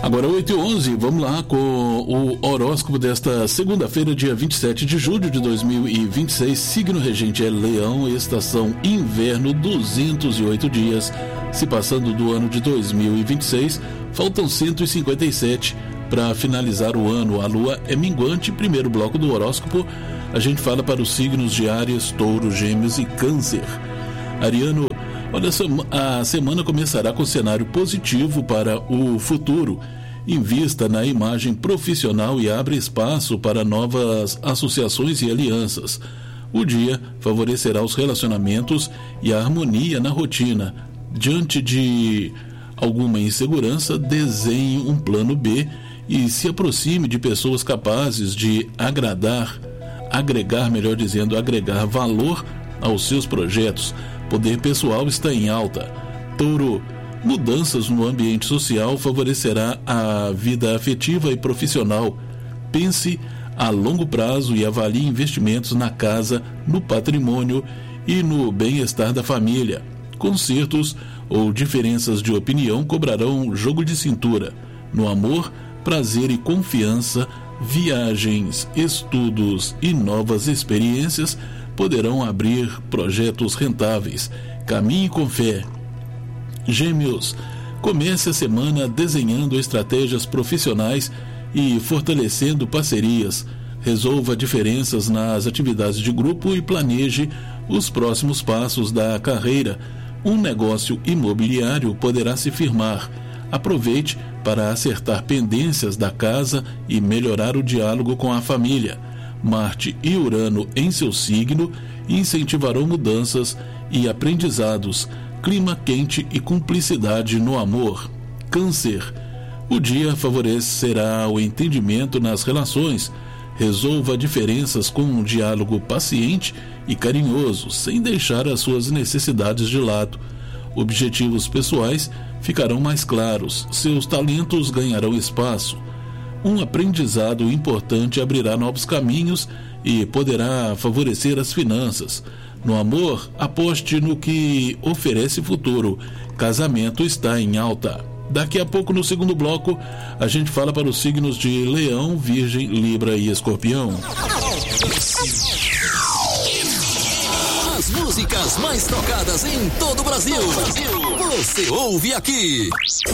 Agora 8h11, vamos lá com o horóscopo desta segunda-feira, dia 27 de julho de 2026. Signo regente é Leão, estação inverno, 208 dias, se passando do ano de 2026. Faltam 157 para finalizar o ano. A lua é minguante. Primeiro bloco do horóscopo, a gente fala para os signos de Áries, Touro, Gêmeos e Câncer. Ariano, olha, a semana começará com cenário positivo para o futuro. Invista na imagem profissional e abra espaço para novas associações e alianças. O dia favorecerá os relacionamentos e a harmonia na rotina. Diante de alguma insegurança, desenhe um plano B e se aproxime de pessoas capazes de agregar valor aos seus projetos. Poder pessoal está em alta. Touro, mudanças no ambiente social favorecerá a vida afetiva e profissional. Pense a longo prazo e avalie investimentos na casa, no patrimônio e no bem-estar da família. Consertos ou diferenças de opinião cobrarão jogo de cintura. No amor, prazer e confiança, viagens, estudos e novas experiências poderão abrir projetos rentáveis. Caminhe com fé. Gêmeos, comece a semana desenhando estratégias profissionais e fortalecendo parcerias. Resolva diferenças nas atividades de grupo e planeje os próximos passos da carreira. Um negócio imobiliário poderá se firmar. Aproveite para acertar pendências da casa e melhorar o diálogo com a família. Marte e Urano em seu signo incentivarão mudanças e aprendizados. Clima quente e cumplicidade no amor. Câncer, o dia favorecerá o entendimento nas relações. Resolva diferenças com um diálogo paciente e carinhoso, sem deixar as suas necessidades de lado. Objetivos pessoais ficarão mais claros, seus talentos ganharão espaço. Um aprendizado importante abrirá novos caminhos e poderá favorecer as finanças. No amor, aposte no que oferece futuro. Casamento está em alta. Daqui a pouco, no segundo bloco, a gente fala para os signos de Leão, Virgem, Libra e Escorpião. As músicas mais tocadas em todo o Brasil. Você ouve aqui.